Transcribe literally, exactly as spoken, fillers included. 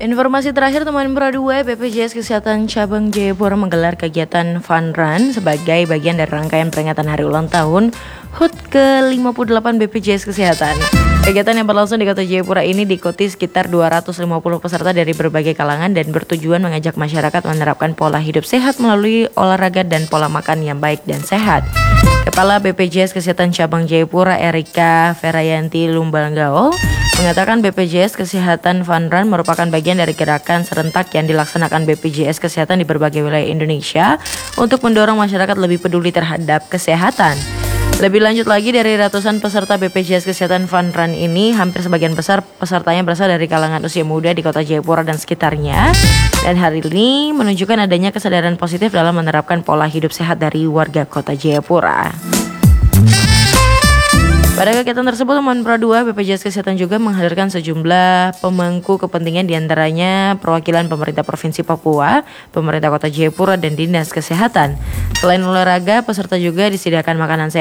Informasi terakhir teman Pro dua, B P J S Kesehatan Cabang Jayapura menggelar kegiatan Fun Run sebagai bagian dari rangkaian peringatan hari ulang tahun H U T ke lima puluh delapan B P J S Kesehatan. Kegiatan yang berlangsung di Kota Jayapura ini diikuti sekitar dua ratus lima puluh peserta dari berbagai kalangan dan bertujuan mengajak masyarakat menerapkan pola hidup sehat melalui olahraga dan pola makan yang baik dan sehat. Kepala B P J S Kesehatan Cabang Jayapura Erika Ferayanti Lumbanggao mengatakan B P J S Kesehatan Fun Run merupakan bagian dari gerakan serentak yang dilaksanakan B P J S Kesehatan di berbagai wilayah Indonesia untuk mendorong masyarakat lebih peduli terhadap kesehatan. Lebih lanjut lagi, dari ratusan peserta B P J S Kesehatan Fun Run ini, hampir sebagian besar pesertanya berasal dari kalangan usia muda di Kota Jayapura dan sekitarnya. Dan hal ini menunjukkan adanya kesadaran positif dalam menerapkan pola hidup sehat dari warga Kota Jayapura. Pada kegiatan tersebut, teman Pro dua, B P J S Kesehatan juga menghadirkan sejumlah pemangku kepentingan, diantaranya perwakilan pemerintah Provinsi Papua, pemerintah Kota Jayapura, dan Dinas Kesehatan. Selain olahraga, peserta juga disediakan makanan sehat